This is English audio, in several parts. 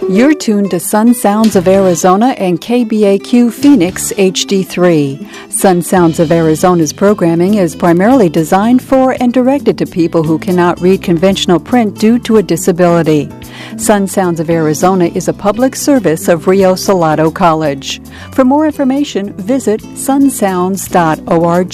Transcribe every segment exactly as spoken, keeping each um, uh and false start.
You're tuned to Sun Sounds of Arizona and K B A Q Phoenix H D three. Sun Sounds of Arizona's programming is primarily designed for and directed to people who cannot read conventional print due to a disability. Sun Sounds of Arizona is a public service of Rio Salado College. For more information, visit sun sounds dot org.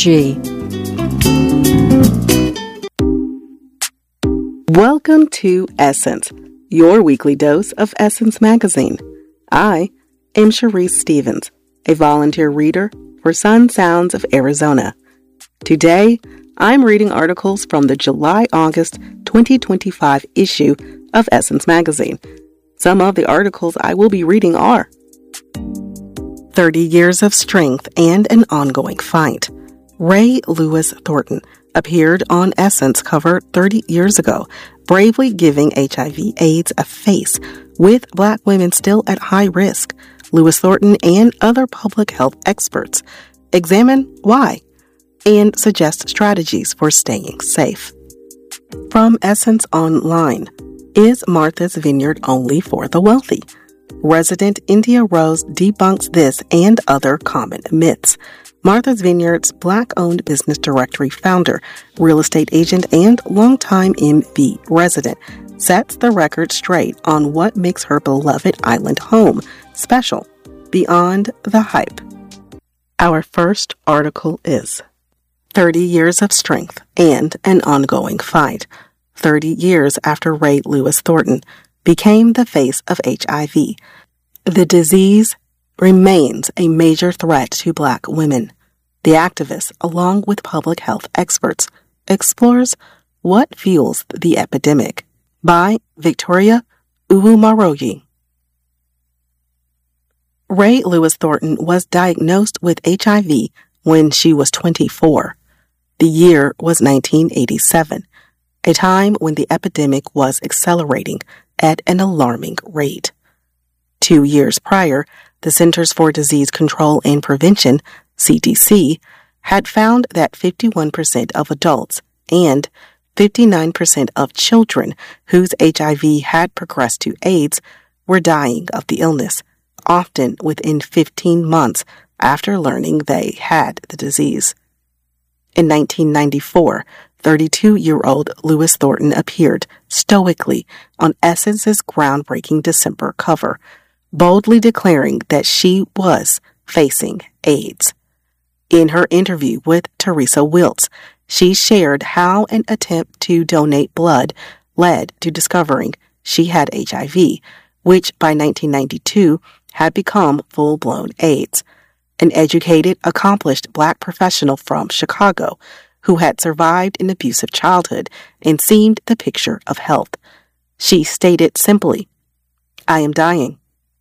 Welcome to Essence, your weekly dose of Essence Magazine. I am Sharice Stevens, a volunteer reader for Sun Sounds of Arizona. Today, I'm reading articles from the July-August twenty twenty-five issue of Essence Magazine. Some of the articles I will be reading are thirty Years of Strength and an Ongoing Fight. Ray Lewis Thornton appeared on Essence cover thirty years ago, bravely giving H I V AIDS a face, with Black women still at high risk. Lewis Thornton and other public health experts examine why and suggest strategies for staying safe. From Essence Online, is Martha's Vineyard only for the wealthy? Resident India Rose debunks this and other common myths. Martha's Vineyard's Black-owned business directory founder, real estate agent, and longtime M V resident sets the record straight on what makes her beloved island home special beyond the hype. Our first article is thirty Years of Strength and an Ongoing Fight. thirty years after Ray Lewis Thornton became the face of H I V, the disease remains a major threat to Black women. The activist, along with public health experts, explores what fuels the epidemic. By Victoria Uwumaroyi. Ray Lewis Thornton was diagnosed with H I V when she was twenty-four. The year was nineteen eighty-seven, a time when the epidemic was accelerating at an alarming rate. Two years prior, the Centers for Disease Control and Prevention, C D C, had found that fifty-one percent of adults and fifty-nine percent of children whose H I V had progressed to AIDS were dying of the illness, often within fifteen months after learning they had the disease. In nineteen ninety-four, thirty-two-year-old Lewis Thornton appeared stoically on Essence's groundbreaking December cover, boldly declaring that she was facing AIDS. In her interview with Teresa Wiltz, she shared how an attempt to donate blood led to discovering she had H I V, which by nineteen ninety-two had become full-blown AIDS. An educated, accomplished Black professional from Chicago who had survived an abusive childhood and seemed the picture of health. She stated simply, "I am dying."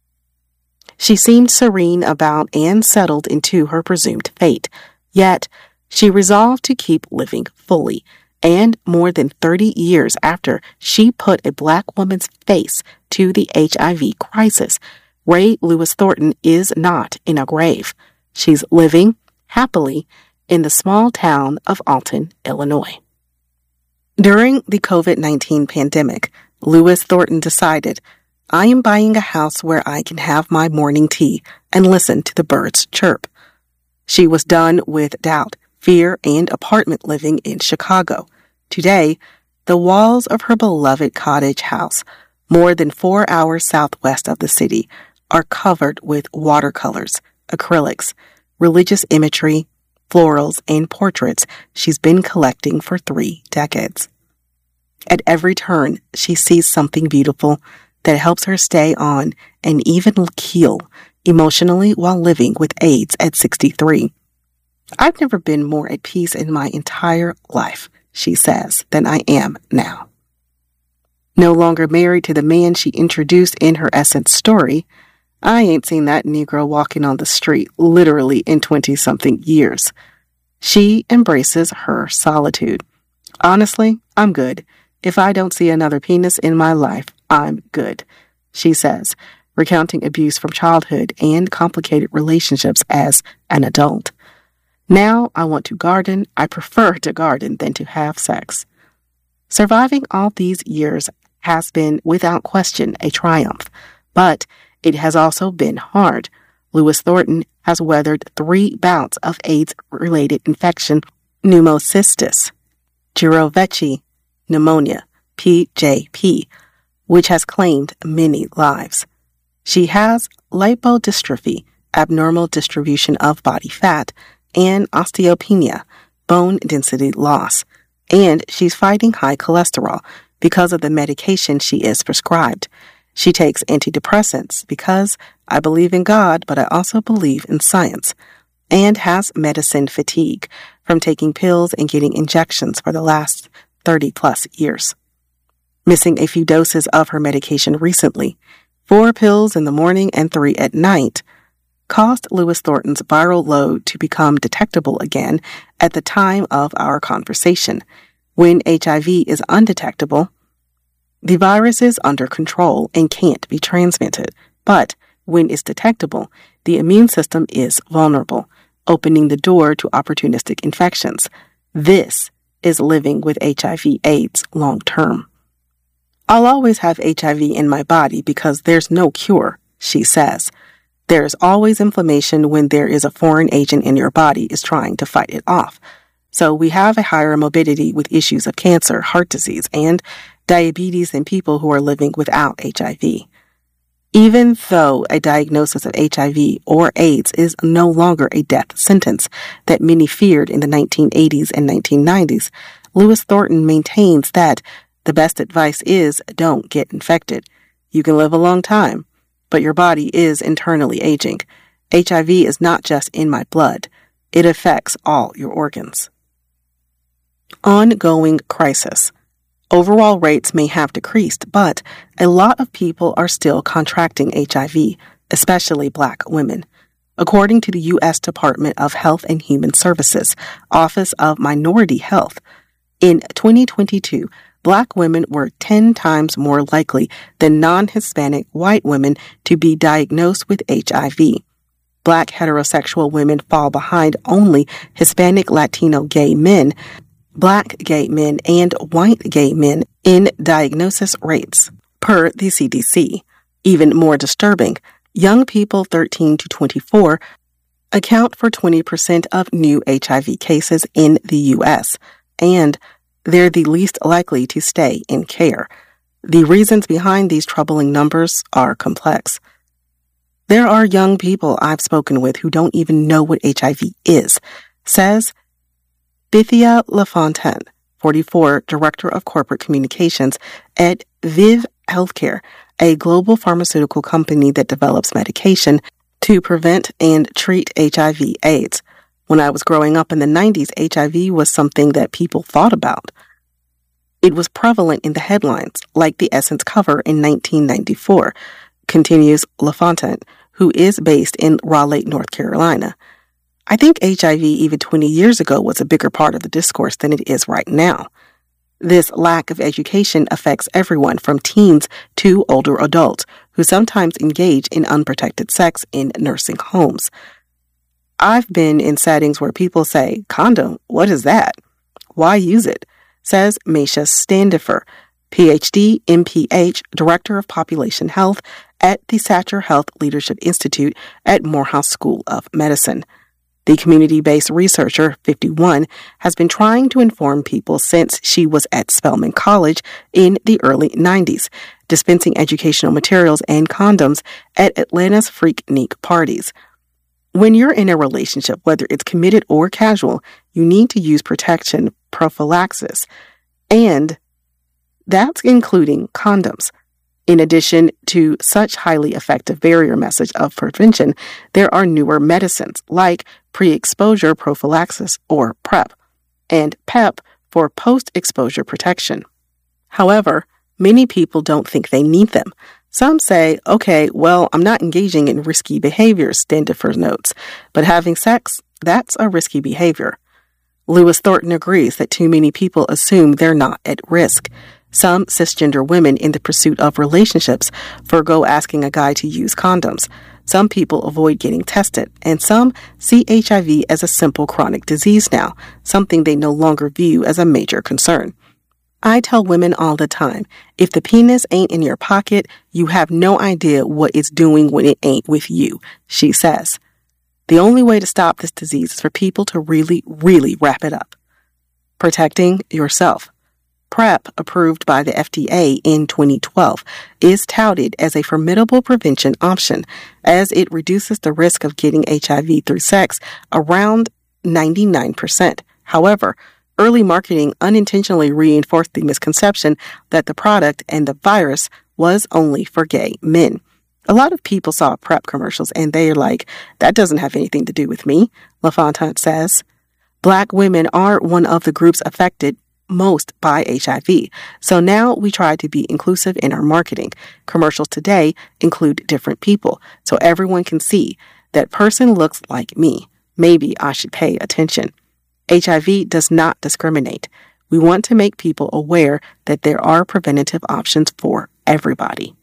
She seemed serene about and settled into her presumed fate, yet she resolved to keep living fully. And more than thirty years after she put a Black woman's face to the H I V crisis, Ray Lewis Thornton is not in a grave. She's living happily in the small town of Alton, Illinois. During the covid nineteen pandemic, Lewis Thornton decided, "I am buying a house where I can have my morning tea and listen to the birds chirp." She was done with doubt, fear, and apartment living in Chicago. Today, the walls of her beloved cottage house, more than four hours southwest of the city, are covered with watercolors, acrylics, religious imagery, florals, and portraits she's been collecting for three decades. At every turn, she sees something beautiful that helps her stay on an even keel emotionally while living with AIDS at sixty-three. "I've never been more at peace in my entire life," she says, "than I am now." No longer married to the man she introduced in her Essence story, I ain't seen that Negro walking on the street literally in twenty-something years. She embraces her solitude. "Honestly, I'm good. If I don't see another penis in my life, I'm good," she says, recounting abuse from childhood and complicated relationships as an adult. "Now I want to garden. I prefer to garden than to have sex." Surviving all these years has been, without question, a triumph. But it has also been hard. Lewis Thornton has weathered three bouts of AIDS-related infection, pneumocystis, Jirovecii pneumonia, P J P, which has claimed many lives. She has lipodystrophy, abnormal distribution of body fat, and osteopenia, bone density loss, and she's fighting high cholesterol because of the medication she is prescribed. She takes antidepressants because I believe in God, but I also believe in science, and has medicine fatigue from taking pills and getting injections for the last thirty plus years. Missing a few doses of her medication recently, four pills in the morning and three at night, caused Lewis Thornton's viral load to become detectable again at the time of our conversation. When H I V is undetectable, the virus is under control and can't be transmitted. But when it's detectable, the immune system is vulnerable, opening the door to opportunistic infections. This is living with H I V AIDS long term. I'll always have H I V in my body because there's no cure, she says. There's always inflammation when there is a foreign agent in your body is trying to fight it off. So we have a higher morbidity with issues of cancer, heart disease, and diabetes than people who are living without H I V. Even though a diagnosis of H I V or AIDS is no longer a death sentence that many feared in the nineteen eighties and nineteen nineties, Lewis Thornton maintains that the best advice is don't get infected. You can live a long time, but your body is internally aging. H I V is not just in my blood. It affects all your organs. Ongoing crisis. Overall rates may have decreased, but a lot of people are still contracting H I V, especially Black women. According to the U S Department of Health and Human Services, Office of Minority Health, in twenty twenty-two, Black women were ten times more likely than non-Hispanic white women to be diagnosed with H I V. Black heterosexual women fall behind only Hispanic Latino gay men, Black gay men, and white gay men in diagnosis rates, per the C D C. Even more disturbing, young people thirteen to twenty-four account for twenty percent of new H I V cases in the U S, and they're the least likely to stay in care. The reasons behind these troubling numbers are complex. There are young people I've spoken with who don't even know what H I V is, says Bithia LaFontaine, forty-four, Director of Corporate Communications at Viv Healthcare, a global pharmaceutical company that develops medication to prevent and treat H I V AIDS. When I was growing up in the nineties, H I V was something that people thought about. It was prevalent in the headlines, like the Essence cover in nineteen ninety-four, continues LaFontaine, who is based in Raleigh, North Carolina. I think H I V even twenty years ago was a bigger part of the discourse than it is right now. This lack of education affects everyone from teens to older adults who sometimes engage in unprotected sex in nursing homes. I've been in settings where people say, condom, what is that? Why use it? Says Maisha Standifer, P H D, M P H, Director of Population Health at the Satcher Health Leadership Institute at Morehouse School of Medicine. The community-based researcher, fifty-one, has been trying to inform people since she was at Spelman College in the early nineties, dispensing educational materials and condoms at Atlanta's Freaknik parties. When you're in a relationship, whether it's committed or casual, you need to use protection prophylaxis, and that's including condoms. In addition to such highly effective barrier message of prevention, there are newer medicines like pre-exposure prophylaxis, or PrEP, and PEP for post-exposure protection. However, many people don't think they need them. Some say, okay, well, I'm not engaging in risky behaviors, Standifer notes, but having sex, that's a risky behavior. Lewis Thornton agrees that too many people assume they're not at risk. Some cisgender women in the pursuit of relationships forgo asking a guy to use condoms. Some people avoid getting tested, and some see H I V as a simple chronic disease now, something they no longer view as a major concern. I tell women all the time, if the penis ain't in your pocket, you have no idea what it's doing when it ain't with you, she says. The only way to stop this disease is for people to really, really wrap it up. Protecting yourself. PrEP, approved by the F D A in twenty twelve, is touted as a formidable prevention option as it reduces the risk of getting H I V through sex around ninety-nine percent. However, early marketing unintentionally reinforced the misconception that the product and the virus was only for gay men. A lot of people saw PrEP commercials and they're like, that doesn't have anything to do with me, LaFontaine says. Black women are one of the groups affected most by H I V. So now we try to be inclusive in our marketing. Commercials today include different people, so everyone can see that person looks like me. Maybe I should pay attention. H I V does not discriminate. We want to make people aware that there are preventative options for everybody.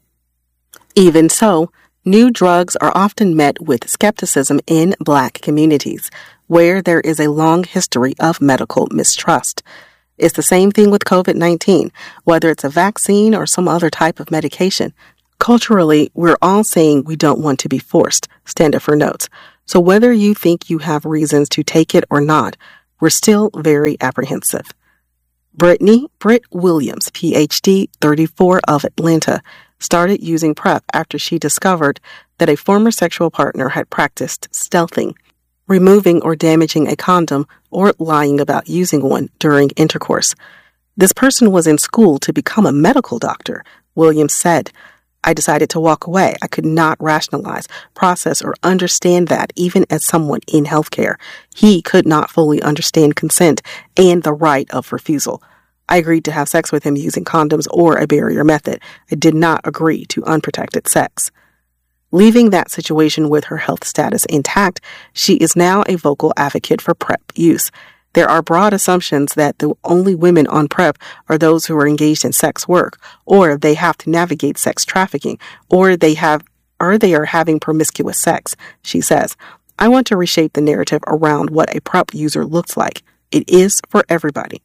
Even so, new drugs are often met with skepticism in Black communities, where there is a long history of medical mistrust. It's the same thing with COVID nineteen, whether it's a vaccine or some other type of medication. Culturally, we're all saying we don't want to be forced, Standifer notes. So whether you think you have reasons to take it or not, we're still very apprehensive. Brittany Britt Williams, P H D, thirty-four, of Atlanta, started using PrEP after she discovered that a former sexual partner had practiced stealthing, removing or damaging a condom or lying about using one during intercourse. This person was in school to become a medical doctor, Williams said. I decided to walk away. I could not rationalize, process, or understand that even as someone in healthcare. He could not fully understand consent and the right of refusal. I agreed to have sex with him using condoms or a barrier method. I did not agree to unprotected sex. Leaving that situation with her health status intact, she is now a vocal advocate for PrEP use. There are broad assumptions that the only women on PrEP are those who are engaged in sex work, or they have to navigate sex trafficking, or they have, or they are having promiscuous sex, she says. I want to reshape the narrative around what a PrEP user looks like. It is for everybody.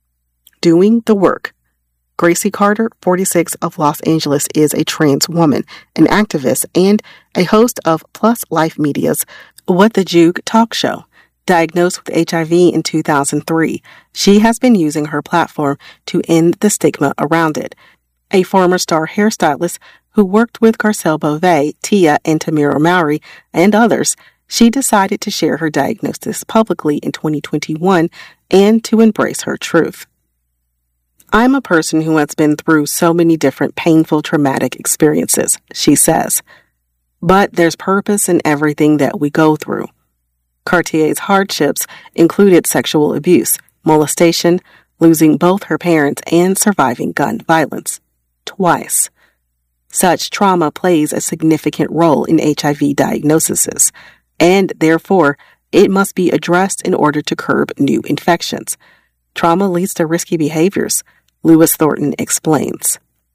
Doing the work. Gracie Carter, forty-six, of Los Angeles, is a trans woman, an activist, and a host of Plus Life Media's What the Juke talk show. Diagnosed with H I V in two thousand three, she has been using her platform to end the stigma around it. A former star hairstylist who worked with Garcelle Beauvais, Tia, and Tamira Mowry, and others, she decided to share her diagnosis publicly in twenty twenty-one and to embrace her truth. I'm a person who has been through so many different painful, traumatic experiences, she says. But there's purpose in everything that we go through. Cartier's hardships included sexual abuse, molestation, losing both her parents, and surviving gun violence. Twice. Such trauma plays a significant role in H I V diagnoses, and therefore, it must be addressed in order to curb new infections. Trauma leads to risky behaviors, Lewis Thornton explains.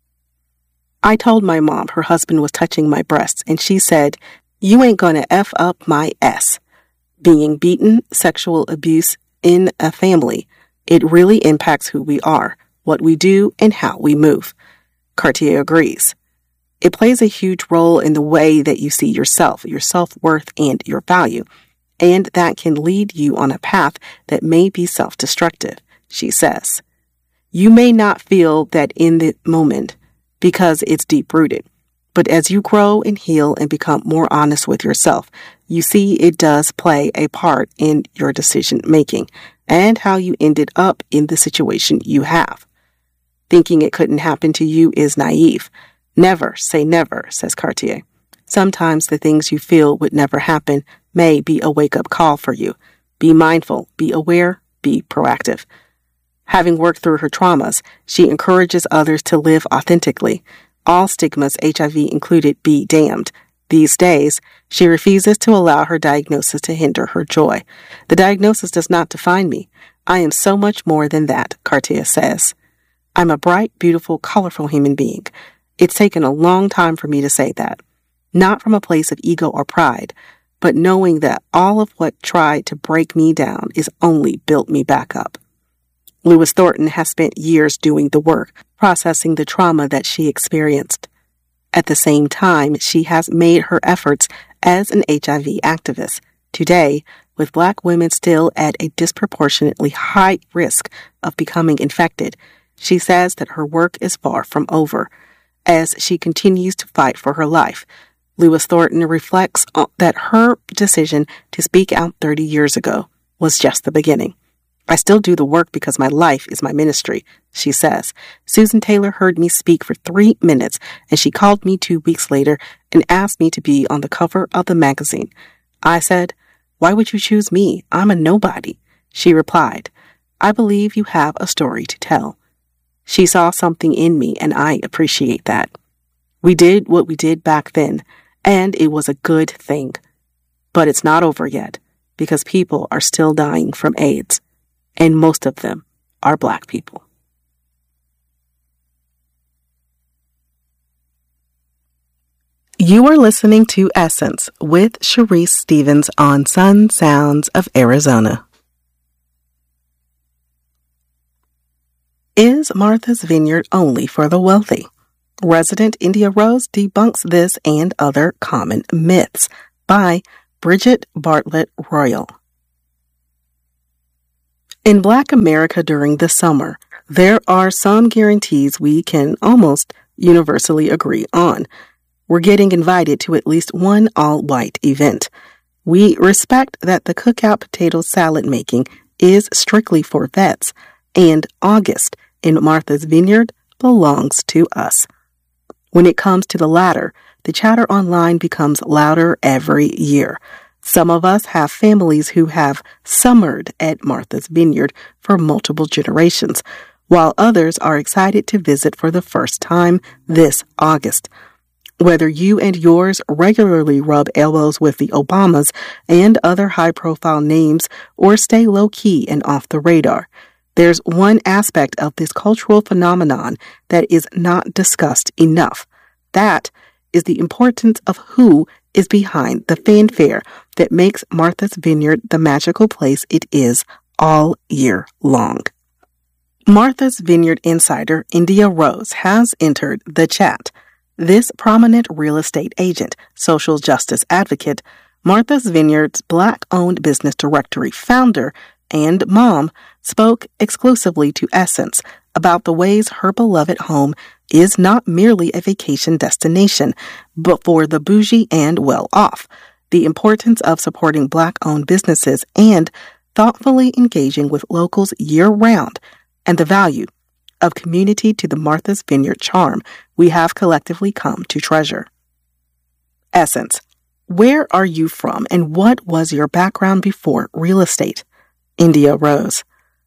I told my mom her husband was touching my breasts, and she said, "You ain't gonna F up my S." Being beaten, sexual abuse in a family, it really impacts who we are, what we do, and how we move. Cartier agrees. It plays a huge role in the way that you see yourself, your self-worth, and your value, and that can lead you on a path that may be self-destructive, she says. You may not feel that in the moment because it's deep-rooted, but as you grow and heal and become more honest with yourself, you see it does play a part in your decision-making and how you ended up in the situation you have. Thinking it couldn't happen to you is naive. Never say never, says Cartier. Sometimes the things you feel would never happen may be a wake-up call for you. Be mindful, be aware, be proactive. Having worked through her traumas, she encourages others to live authentically. All stigmas, H I V included, be damned. These days, she refuses to allow her diagnosis to hinder her joy. The diagnosis does not define me. I am so much more than that, Cartier says. I'm a bright, beautiful, colorful human being. It's taken a long time for me to say that. Not from a place of ego or pride, but knowing that all of what tried to break me down is only built me back up. Lewis Thornton has spent years doing the work, processing the trauma that she experienced. At the same time, she has made her efforts as an H I V activist. Today, with Black women still at a disproportionately high risk of becoming infected, she says that her work is far from over. As she continues to fight for her life, Lewis Thornton reflects that her decision to speak out thirty years ago was just the beginning. I still do the work because my life is my ministry, she says. Susan Taylor heard me speak for three minutes, and she called me two weeks later and asked me to be on the cover of the magazine. I said, "Why would you choose me? I'm a nobody." She replied, "I believe you have a story to tell." She saw something in me, and I appreciate that. We did what we did back then, and it was a good thing. But it's not over yet, because people are still dying from AIDS. And most of them are Black people. You are listening to Essence with Sharice Stevens on Sun Sounds of Arizona. Is Martha's Vineyard only for the wealthy? Resident India Rose debunks this and other common myths by Bridget Bartlett Royal. In Black America during the summer, there are some guarantees we can almost universally agree on. We're getting invited to at least one all-white event. We respect that the cookout potato salad making is strictly for vets, and August in Martha's Vineyard belongs to us. When it comes to the latter, the chatter online becomes louder every year. Some of us have families who have summered at Martha's Vineyard for multiple generations, while others are excited to visit for the first time this August. Whether you and yours regularly rub elbows with the Obamas and other high-profile names or stay low-key and off the radar, there's one aspect of this cultural phenomenon that is not discussed enough. That is the importance of who is behind the fanfare that makes Martha's Vineyard the magical place it is all year long. Martha's Vineyard insider India Rose has entered the chat. This prominent real estate agent, social justice advocate, Martha's Vineyard's Black-owned business directory founder, and mom spoke exclusively to Essence about the ways her beloved home is not merely a vacation destination, but for the bougie and well-off, the importance of supporting Black-owned businesses and thoughtfully engaging with locals year-round, and the value of community to the Martha's Vineyard charm we have collectively come to treasure. Essence, where are you from and what was your background before real estate? India Rose,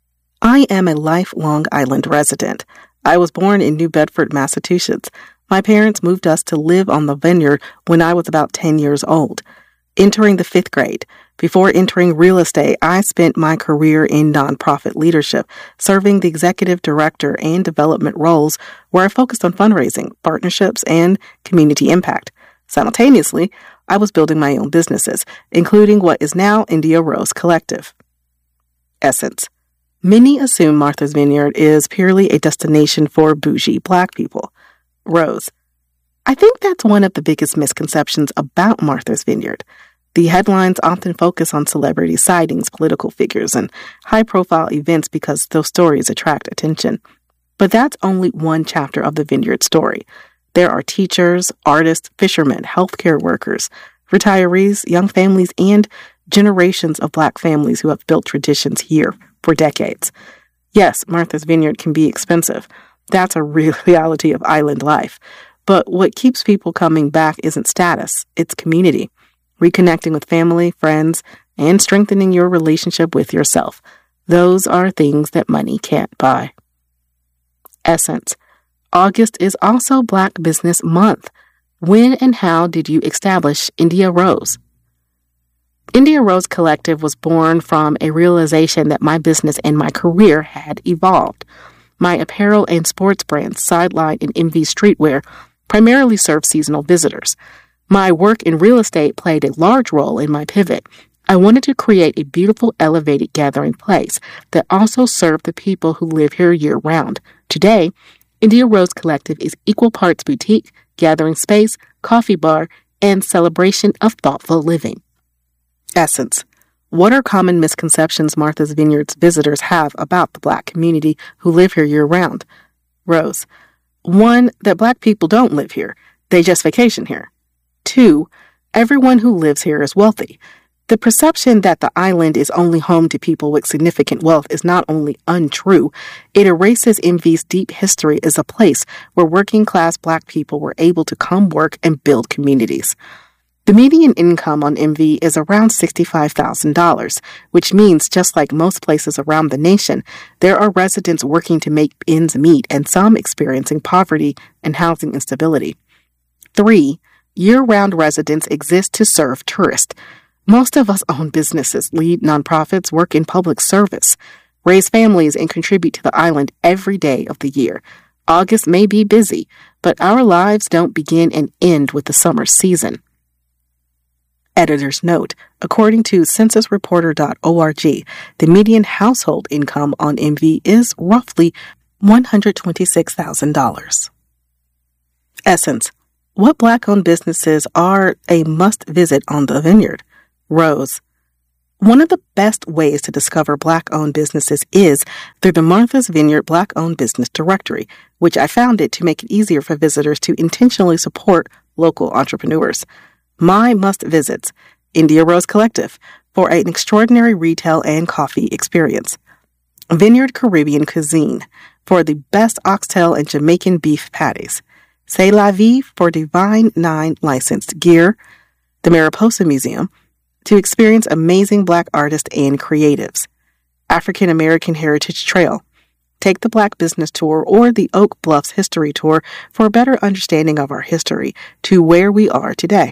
I am a lifelong island resident. I was born in New Bedford, Massachusetts. My parents moved us to live on the vineyard when I was about ten years old, entering the fifth grade. Before entering real estate, I spent my career in nonprofit leadership, serving the executive director and development roles where I focused on fundraising, partnerships, and community impact. Simultaneously, I was building my own businesses, including what is now India Rose Collective. Essence. Many assume Martha's Vineyard is purely a destination for bougie Black people. Rose. I think that's one of the biggest misconceptions about Martha's Vineyard. The headlines often focus on celebrity sightings, political figures, and high-profile events because those stories attract attention. But that's only one chapter of the Vineyard story. There are teachers, artists, fishermen, healthcare workers, retirees, young families, and generations of Black families who have built traditions here for decades. Yes, Martha's Vineyard can be expensive. That's a real reality of island life. But what keeps people coming back isn't status, it's community. Reconnecting with family, friends, and strengthening your relationship with yourself. Those are things that money can't buy. Essence. August is also Black Business Month. When and how did you establish India Rose? India Rose Collective was born from a realization that my business and my career had evolved. My apparel and sports brands, Sideline and M V Streetwear, primarily serve seasonal visitors. My work in real estate played a large role in my pivot. I wanted to create a beautiful elevated gathering place that also served the people who live here year-round. Today, India Rose Collective is equal parts boutique, gathering space, coffee bar, and celebration of thoughtful living. Essence. What are common misconceptions Martha's Vineyard's visitors have about the Black community who live here year-round? Rose. One, that Black people don't live here. They just vacation here. Two, everyone who lives here is wealthy. The perception that the island is only home to people with significant wealth is not only untrue, it erases M V's deep history as a place where working-class Black people were able to come work and build communities. The median income on M V is around sixty-five thousand dollars, which means, just like most places around the nation, there are residents working to make ends meet and some experiencing poverty and housing instability. Three, year-round residents exist to serve tourists. Most of us own businesses, lead nonprofits, work in public service, raise families, and contribute to the island every day of the year. August may be busy, but our lives don't begin and end with the summer season. Editor's note, according to census reporter dot org, the median household income on M V is roughly one hundred twenty-six thousand dollars. Essence. What Black-owned businesses are a must-visit on the Vineyard? Rose. One of the best ways to discover Black-owned businesses is through the Martha's Vineyard Black-owned Business Directory, which I founded to make it easier for visitors to intentionally support local entrepreneurs. My must-visits: India Rose Collective for an extraordinary retail and coffee experience. Vineyard Caribbean Cuisine for the best oxtail and Jamaican beef patties. C'est La Vie for Divine Nine licensed gear. The Mariposa Museum to experience amazing Black artists and creatives. African American Heritage Trail. Take the Black Business Tour or the Oak Bluffs History Tour for a better understanding of our history to where we are today.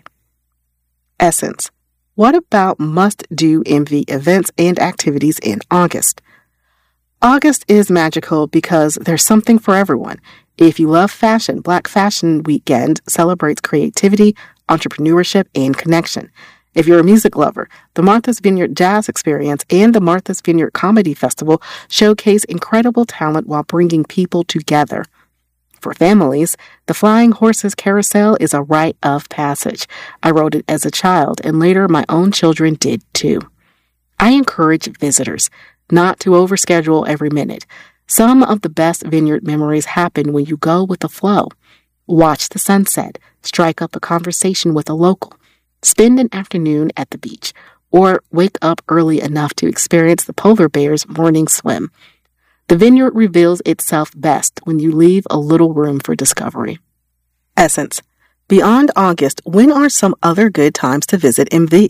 Essence. What about must-do M V events and activities in August? August is magical because there's something for everyone. If you love fashion, Black Fashion Weekend celebrates creativity, entrepreneurship, and connection. If you're a music lover, the Martha's Vineyard Jazz Experience and the Martha's Vineyard Comedy Festival showcase incredible talent while bringing people together. For families, the Flying Horses Carousel is a rite of passage. I rode it as a child, and later my own children did too. I encourage visitors not to overschedule every minute. Some of the best vineyard memories happen when you go with the flow. Watch the sunset, strike up a conversation with a local, spend an afternoon at the beach, or wake up early enough to experience the polar bear's morning swim. The vineyard reveals itself best when you leave a little room for discovery. Essence. Beyond August, when are some other good times to visit M V?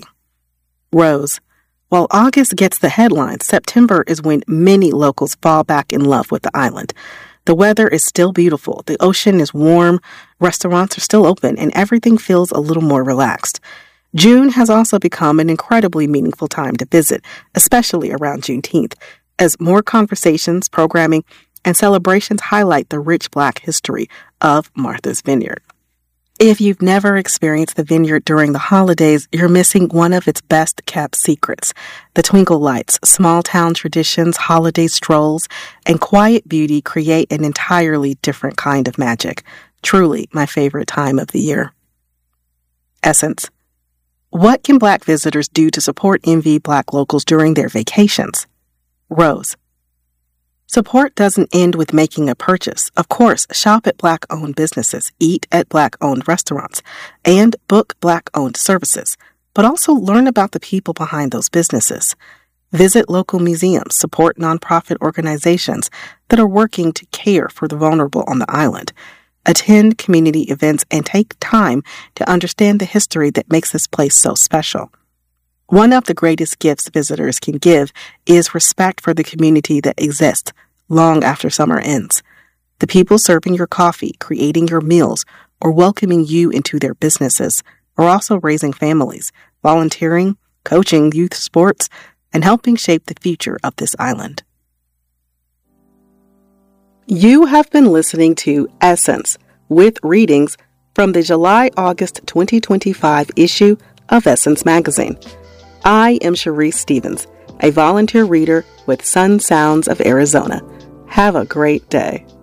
Rose. While August gets the headlines, September is when many locals fall back in love with the island. The weather is still beautiful, the ocean is warm, restaurants are still open, and everything feels a little more relaxed. June has also become an incredibly meaningful time to visit, especially around Juneteenth, as more conversations, programming, and celebrations highlight the rich Black history of Martha's Vineyard. If you've never experienced the Vineyard during the holidays, you're missing one of its best-kept secrets. The twinkle lights, small-town traditions, holiday strolls, and quiet beauty create an entirely different kind of magic. Truly my favorite time of the year. Essence. What can Black visitors do to support M V Black locals during their vacations? Rose. Support doesn't end with making a purchase. Of course, shop at Black-owned businesses, eat at Black-owned restaurants, and book Black-owned services, but also learn about the people behind those businesses. Visit local museums, support nonprofit organizations that are working to care for the vulnerable on the island. Attend community events and take time to understand the history that makes this place so special. One of the greatest gifts visitors can give is respect for the community that exists long after summer ends. The people serving your coffee, creating your meals, or welcoming you into their businesses are also raising families, volunteering, coaching youth sports, and helping shape the future of this island. You have been listening to Essence with readings from the July-August twenty twenty-five issue of Essence Magazine. I am Sharice Stevens, a volunteer reader with Sun Sounds of Arizona. Have a great day.